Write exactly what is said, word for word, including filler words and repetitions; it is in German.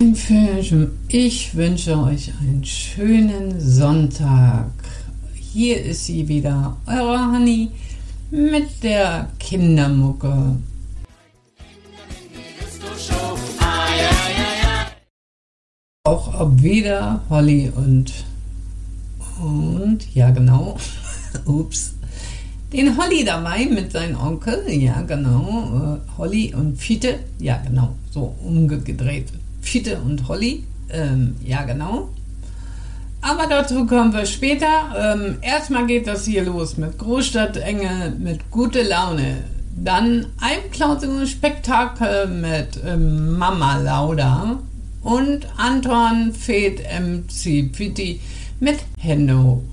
Ich wünsche euch einen schönen Sonntag. Hier ist sie wieder, eure Honey mit der Kindermucke. Auch ob wieder Holly und und ja genau, ups, den Holly dabei mit seinem Onkel, ja genau, äh, Holly und Fiete, ja genau, so umgedreht, Fiete und Holly, ähm, ja genau. Aber dazu kommen wir später. Ähm, erstmal geht das hier los mit Großstadtengel, mit gute Laune. Dann Einklausungsspektakel mit ähm, Mama Lauda und Anton Fed M C Pitti mit Hendo.